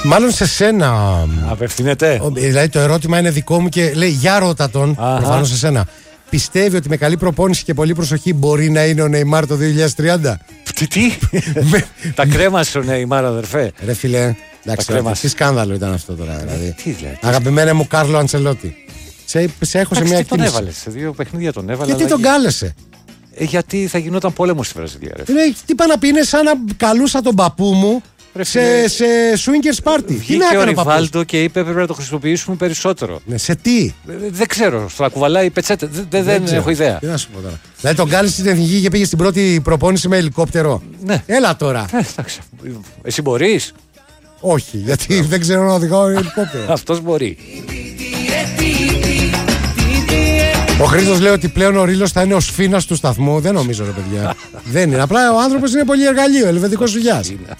Μάλλον σε σένα. Απευθύνεται. Δηλαδή το ερώτημα είναι δικό μου και λέει για ρώτα τον. Προφανώς σε σένα. Πιστεύει ότι με καλή προπόνηση και πολλή προσοχή μπορεί να είναι ο Νεϊμάρ το 2030? Τι? Τα κρέμασε ο Νεϊμάρ, αδερφέ. Ρε φίλε, εντάξει, τι σκάνδαλο ήταν αυτό τώρα. Δηλαδή. Αγαπημένα μου Κάρλο Αντσελότη. Σε έχω σε μια κίνηση. Τον έβαλε, σε 2 παιχνίδια τον έβαλε. Γιατί τον κάλεσε? Γιατί θα γινόταν πόλεμος στη Βραζιλία. Τι πάνε να πει, είναι σαν να καλούσα τον παππού μου σε swingers party. Βγήκε ο Ριβάλντο και είπε πρέπει να το χρησιμοποιήσουμε περισσότερο. Σε τι? Δεν ξέρω. Στο να κουβαλάει πετσέτε. Δεν έχω ιδέα. Τι να σου πω τώρα. Δηλαδή τον κάλεσε στην εθνική και πήγε στην πρώτη προπόνηση με ελικόπτερο. Ναι. Έλα τώρα. Εσύ μπορείς? Όχι, γιατί δεν ξέρω να οδηγάω ελικόπτερο. Αυτός μπορεί. Ο Χρήστος λέει ότι πλέον ο Ρήλος θα είναι ο σφήνας του σταθμού. Δεν νομίζω, ρε παιδιά. Δεν είναι. Απλά ο άνθρωπος είναι πολύ εργαλείο, ελβετικός δουλειάς.